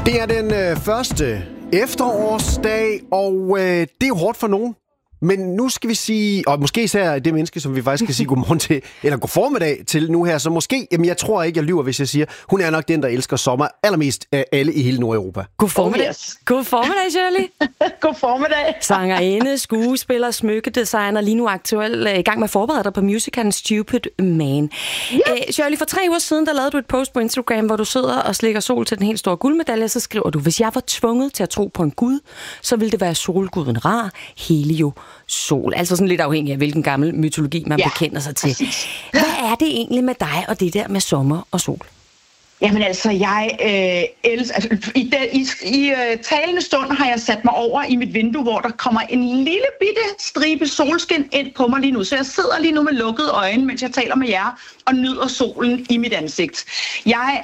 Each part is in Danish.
Det er den første efterårsdag, og det er jo hårdt for nogen. Men nu skal vi sige, og måske især det menneske, som vi faktisk skal sige godmorgen til, eller god formiddag til nu her, så måske, jamen jeg tror ikke, jeg lyver, hvis jeg siger, hun er nok den, der elsker sommer allermest af alle i hele Nordeuropa. God formiddag. God formiddag, Shirley. God formiddag. Sangerinde, skuespiller, smykkedesigner, lige nu aktuel i gang med at forberede dig på musicalen Stupid Man. Ja. Shirley, for 3 uger siden, der lavede du et post på Instagram, hvor du sidder og slikker sol til den helt store guldmedalje, så skriver du, hvis jeg var tvunget til at tro på en gud, så ville det være solguden Ra, Helio, Sol. Altså sådan lidt afhængig af, hvilken gammel mytologi man bekender sig til. Præcis. Hvad er det egentlig med dig og det der med sommer og sol? Jamen altså, jeg elsker... Altså, i talende stund har jeg sat mig over i mit vindue, hvor der kommer en lille bitte stribe solskin ind på mig lige nu. Så jeg sidder lige nu med lukkede øjne, mens jeg taler med jer, og nyder solen i mit ansigt. Jeg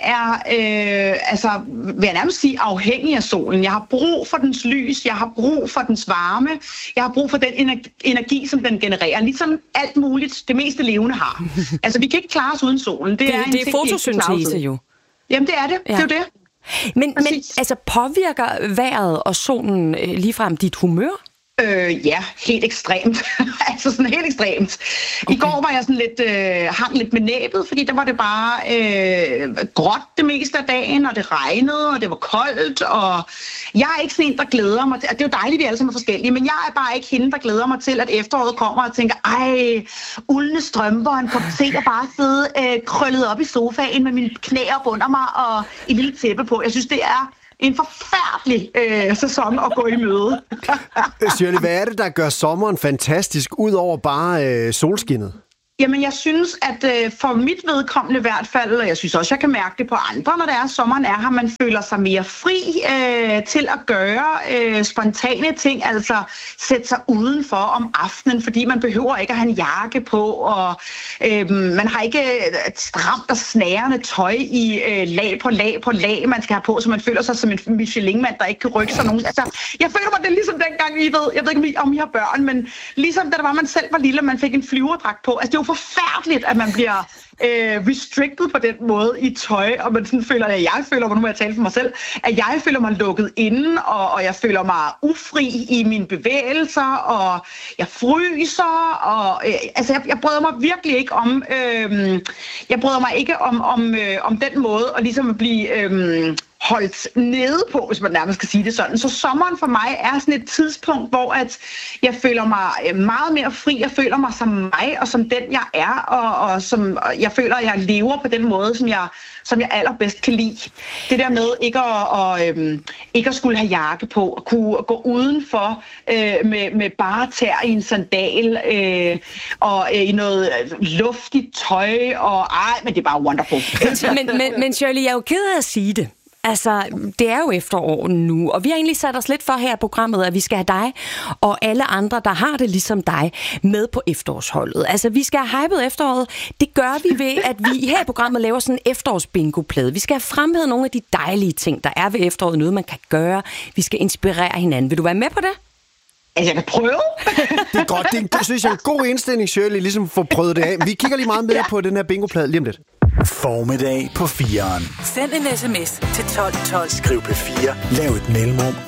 er, vil jeg nærmest sige, afhængig af solen. Jeg har brug for dens lys, jeg har brug for dens varme, jeg har brug for den energi, som den genererer. Ligesom alt muligt, det meste levende har. Altså, vi kan ikke klare os uden solen. Det er fotosyntese jo. Jamen, det er det. Ja. Det er jo det. Men altså, påvirker vejret og solen ligefrem dit humør? Ja, helt ekstremt. Altså sådan helt ekstremt. Okay. I går var jeg sådan lidt, hang lidt med næbet, fordi der var det bare gråt det meste af dagen, og det regnede, og det var koldt, og jeg er ikke sådan en, der glæder mig til, det er jo dejligt, vi alle sammen er forskellige, men jeg er bare ikke hende, der glæder mig til, at efteråret kommer og tænker, ej, uldne strømper og en kop te, og bare sidde krøllet op i sofaen med mine knæer op under mig, og et lille tæppe på. Jeg synes, det er en forfærdelig sæson at gå i møde. Shirley, hvad er det, der gør sommeren fantastisk, ud over bare solskinnet? Jamen, jeg synes, at for mit vedkommende i hvert fald, og jeg synes også, jeg kan mærke det på andre, når det er, sommeren er her, man føler sig mere fri til at gøre spontane ting, altså sætte sig udenfor om aftenen, fordi man behøver ikke at have en jakke på, og man har ikke stramt og snærende tøj i lag på lag, man skal have på, så man føler sig som en Michelin-mand, der ikke kan rykke sig nogen. Altså, jeg føler mig, det er ligesom dengang, jeg ved ikke, om I har børn, men ligesom da det var, man selv var lille, man fik en flyverdragt på. Altså, det er jo forfærdeligt, at man bliver restricted på den måde i tøj, og man sådan føler, at jeg føler, nu må jeg tale for mig selv, at jeg føler mig lukket inde, og jeg føler mig ufri i mine bevægelser, og jeg fryser, og altså jeg bryder mig virkelig ikke om, om den måde at ligesom blive holdt nede på, hvis man nærmest skal sige det sådan. Så sommeren for mig er sådan et tidspunkt, hvor at jeg føler mig meget mere fri. Jeg føler mig som mig, og som den jeg er, og som jeg føler, at jeg lever på den måde, som jeg allerbedst kan lide. Det der med ikke at skulle have jakke på, at kunne gå udenfor med bare tær i en sandal, og i noget luftigt tøj, men det er bare wonderful. Men Shirley, jeg er jo ked af at sige det. Altså, det er jo efterår nu, og vi har egentlig sat os lidt for her i programmet, at vi skal have dig og alle andre, der har det ligesom dig, med på efterårsholdet. Altså, vi skal have hypet efteråret. Det gør vi ved, at vi her i programmet laver sådan en efterårsbingo-plade. Vi skal have fremhævet nogle af de dejlige ting, der er ved efteråret, noget man kan gøre. Vi skal inspirere hinanden. Vil du være med på det? Altså, jeg kan prøve. Det er godt. Det synes jeg er en god indstilling, Shirley, ligesom få prøvet det af. Vi kigger lige meget med på den her bingo-plade lige om lidt. Formiddag på 4'eren. Send en sms til 1212. Skriv P4. Lav et mellemrum.